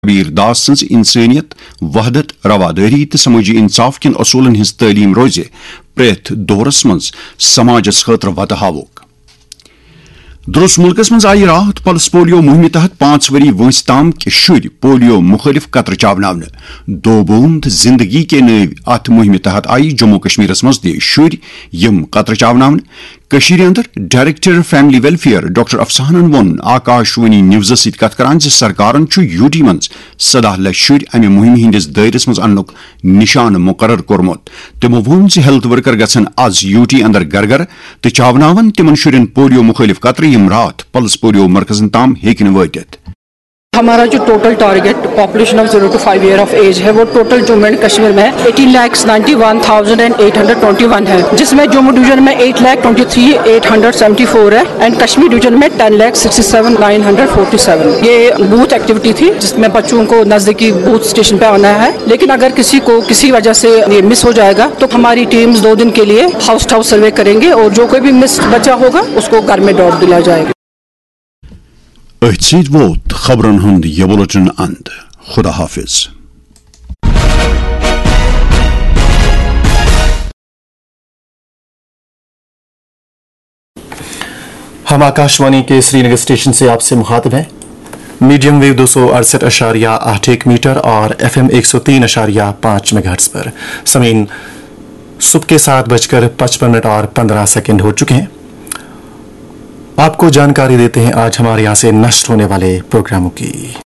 Kabir Das sons इंसानियत वहदत रवादारी तो समाजी इंसाफ किन असूलन हिंस तालीम रोजे प्रेथ दौरस मज समाजस खतर वत हावुक। दुरुस्त मुल्कस मज आई राहत पल्स पोलियो मुहिम तहत 5 वरी वंस ताम के शुर पोलियो मुखालिफ कतर चावनावने। दो बूंद जिंदगी के नव अत मुहिम तहत आई जम्मू कश्मीरस मज दे शुर यम कतर चावनावने। कशीर अंदर डायरेक्टर फैमिली वेलफेयर डॉक्टर अफसानन वोन आकाशवाणी न्यूज सत कत करान सरकारन यूटी मज 17 लाख शुर अमे मुहिम हंदिस दायरस मज अननुक निशान मुकर्रर कोरमुत। तिमो वोन हेल्थ वर्कर गसन आज यूटी अंदर घर घर तो चावनावन तिमन शुरन पोलियो मुखालिफ कतर यम रात पल्स पोलियो मरकजन ताम हेकिन वातित। हमारा जो total target population of 0 to 5 year of as है वो टोटल जम्मू एंड कश्मीर में 18,91,821 है, जिसमें जम्मू डिवीजन में 8,23,874 है एंड कश्मीर डिवीजन में 10,67,947। ये बूथ एक्टिविटी थी जिसमें बच्चों को नजदीकी बूथ स्टेशन पे आना है, लेकिन अगर किसी को किसी वजह से ये मिस हो जाएगा तो हमारी टीम्स 2 दिन के लिए हाउस टू हाउस सर्वे करेंगे और जो कोई भी मिस बच्चा होगा उसको घर में ड्रॉप दिला जाएगा। अहत वोत खबरन हंद ये बुलेटिन अंत। खुदा हाफिज। हम आकाशवाणी के श्रीनगर स्टेशन से आपसे मुखातिब हैं। मीडियम वेव 268.81 मीटर और FM 103.5 मेगाहर्ट्ज पर। समीन सुबह के 7:55 और 15 सेकंड हो चुके हैं। आपको जानकारी देते हैं आज हमारे यहाँ से नष्ट होने वाले प्रोग्रामों की।